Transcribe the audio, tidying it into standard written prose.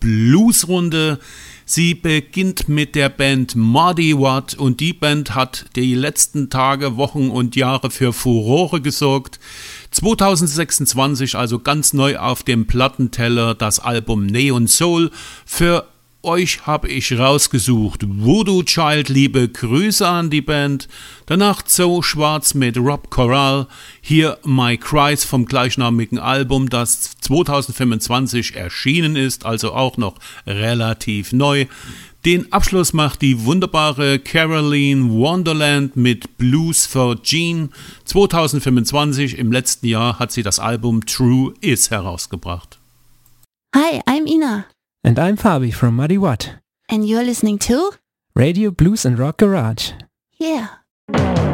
Bluesrunde. Sie beginnt mit der Band Muddy Watt und die Band hat die letzten Tage, Wochen und Jahre für Furore gesorgt. 2026 also ganz neu auf dem Plattenteller das Album Neon Soul. Für euch habe ich rausgesucht Voodoo Child, liebe Grüße an die Band. Danach Zoe Schwarz mit Rob Corral. Hier My Cries vom gleichnamigen Album, das 2025 erschienen ist, also auch noch relativ neu. Den Abschluss macht die wunderbare Caroline Wonderland mit Blues for Jean. 2025, im letzten Jahr, hat sie das Album True Is herausgebracht. Hi, I'm Ina. And I'm Fabi from Muddy Watt. And you're listening to Radio Blues and Rock Garage. Yeah.